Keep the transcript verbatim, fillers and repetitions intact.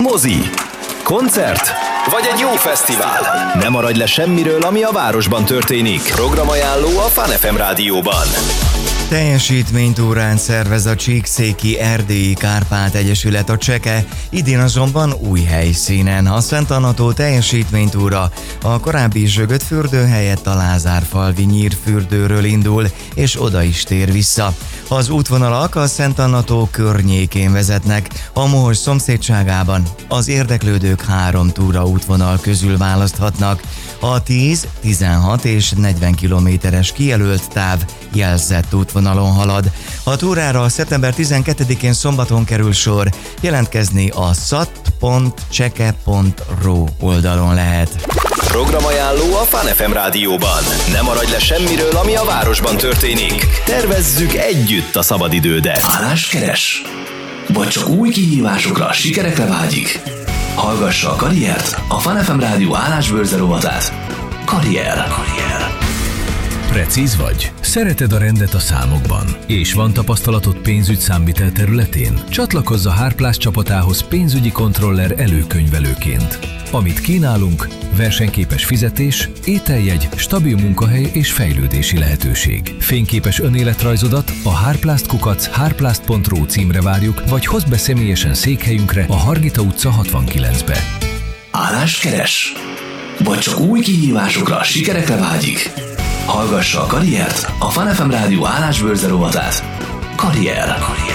Mozi, koncert vagy egy jó fesztivál. Ne maradj le semmiről, ami a városban történik. Programajánló a Fun ef em rádióban. Teljesítménytúrán szervez a Csíkszéki Erdélyi Kárpát Egyesület a Cseke, idén azonban új helyszínen. A Szent Anna-tó teljesítménytúra a korábbi Zsögötfürdő helyett a Lázárfalvi Nyírfürdőről indul, és oda is tér vissza. Az útvonalak a Szent Anna-tó környékén vezetnek, a Mohos szomszédságában az érdeklődők három túra útvonal közül választhatnak. A tíz, tizenhat és negyven kilométeres kijelölt táv jelzett útvonalon halad. A túrára szeptember tizenkettedikén szombaton kerül sor, jelentkezni a szat pont cseke pont ro oldalon lehet. Programajánló a Fun ef em rádióban. Ne maradj le semmiről, ami a városban történik. Tervezzük együtt a szabadidődet. Állást keres? Vagy csak új kihívásokra, sikerekre vágyik? Hallgassa a Karriert, a Fun ef em rádió állásbőrze rovatát. Karrier. Karrier. Precíz vagy? Szereted a rendet a számokban? És van tapasztalatod pénzügyszámvitel területén? Csatlakozz a Hárplász csapatához pénzügyi kontroller előkönyvelőként. Amit kínálunk, versenyképes fizetés, ételjegy, stabil munkahely és fejlődési lehetőség. Fényképes önéletrajzodat a hárplászt kukac hárplászt pont ro címre várjuk, vagy hozd be személyesen székhelyünkre a Hargita utca hatvankilencbe. Állást keres? Vagy csak új kihívásokra, sikerekre vágyik? Hallgassa a Karriert, a Fun ef em rádió állásbőrze rovatát. Karrier. Karrier.